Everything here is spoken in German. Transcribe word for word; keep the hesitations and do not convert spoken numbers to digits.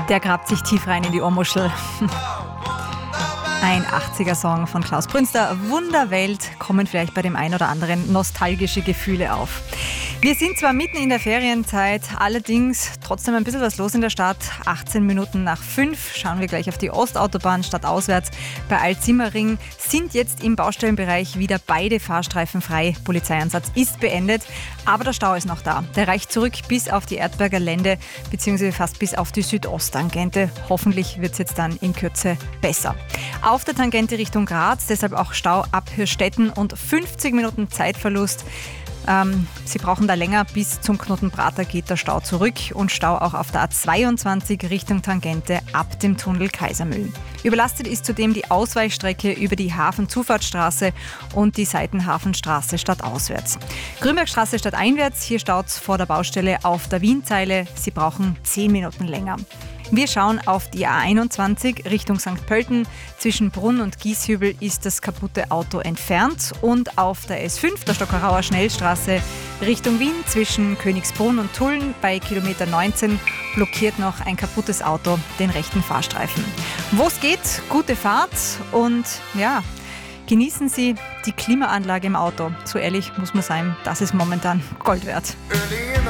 Der grabt sich tief rein in die Ohrmuschel. Ein achtziger-Song von Klaus Brünster. Wunderwelt, kommen vielleicht bei dem einen oder anderen nostalgische Gefühle auf. Wir sind zwar mitten in der Ferienzeit, allerdings trotzdem ein bisschen was los in der Stadt. achtzehn Minuten nach fünf schauen wir gleich auf die Ostautobahn stadtauswärts. Bei Alt-Simmering sind jetzt im Baustellenbereich wieder beide Fahrstreifen frei. Polizeieinsatz ist beendet, aber der Stau ist noch da. Der reicht zurück bis auf die Erdberger Lände bzw. fast bis auf die Südosttangente. Hoffentlich wird es jetzt dann in Kürze besser. Auf der Tangente Richtung Graz, deshalb auch Stau ab Hürstetten und fünfzig Minuten Zeitverlust. Ähm, Sie brauchen da länger, bis zum Knuttenprater geht der Stau zurück und Stau auch auf der A zweiundzwanzig Richtung Tangente ab dem Tunnel Kaisermühlen. Überlastet ist zudem die Ausweichstrecke über die Hafenzufahrtsstraße und die Seitenhafenstraße stadtauswärts. Grünbergstraße stadteinwärts, hier staut es vor der Baustelle auf der Wienzeile. Sie brauchen zehn Minuten länger. Wir schauen auf die A einundzwanzig Richtung Sankt Pölten. Zwischen Brunn und Gieshübel ist das kaputte Auto entfernt. Und auf der S fünf, der Stockerauer Schnellstraße, Richtung Wien zwischen Königsbrunn und Tulln bei Kilometer neunzehn blockiert noch ein kaputtes Auto den rechten Fahrstreifen. Wo es geht, gute Fahrt und ja, genießen Sie die Klimaanlage im Auto. So ehrlich muss man sein, das ist momentan Gold wert.